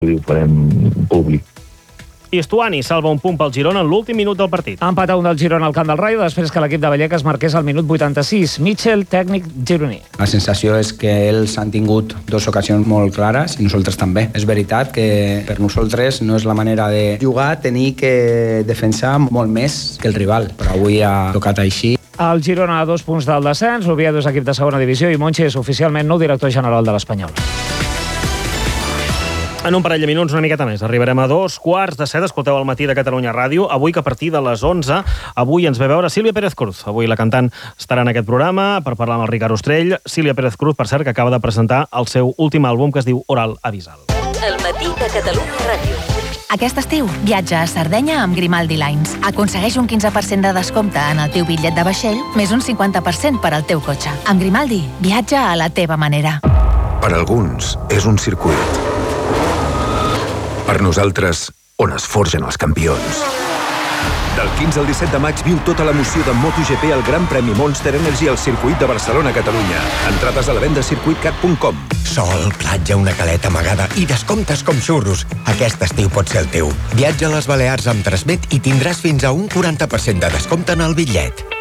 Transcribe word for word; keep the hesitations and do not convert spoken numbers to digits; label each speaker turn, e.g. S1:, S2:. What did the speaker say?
S1: i ho farem públic.
S2: I Estuani salva un punt pel Girona en l'últim minut del partit.
S3: Empat a un del Girona al camp del Rayo després que l'equip de Vallecas marqués al minut vuitanta-sis. Mitchell, tècnic gironí.
S4: La sensació és que ells han tingut dues ocasions molt clares i nosaltres també. És veritat que per nosaltres no és la manera de jugar, tenir que defensar molt més que el rival, però avui ha tocat així.
S3: El Girona a dos punts del descens, l'Oviedo és equip de segona divisió i Monchi és oficialment nou director general de l'Espanyol.
S2: En un parell de minuts, una miqueta més. Arribarem a dos quarts de set. Escolteu el matí de Catalunya Ràdio. Avui, que a partir de les onze, avui ens ve veure Sílvia Pérez Cruz. Avui la cantant estarà en aquest programa per parlar amb el Ricard Ostrell. Sílvia Pérez Cruz, per cert, que acaba de presentar el seu últim àlbum, que es diu Oral Avisal.
S5: El matí de Catalunya Ràdio.
S6: Aquest estiu, viatja a Sardenya amb Grimaldi Lines. Aconsegueix un quinze per cent de descompte en el teu bitllet de vaixell, més un cinquanta per cent per al teu cotxe. Amb Grimaldi, viatja a la teva manera.
S7: Per alguns, és un circuit. Per nosaltres, on es forgen els campions. Del quinze al disset de maig viu tota l'emoció de MotoGP al Gran Premi Monster Energy al circuit de Barcelona-Catalunya. Entrades a la venda a circuit cat punt com.
S8: Sol, platja, una caleta amagada i descomptes com xurros. Aquest estiu pot ser el teu. Viatja a les Balears amb Transmet i tindràs fins a un quaranta per cent de descompte en el bitllet.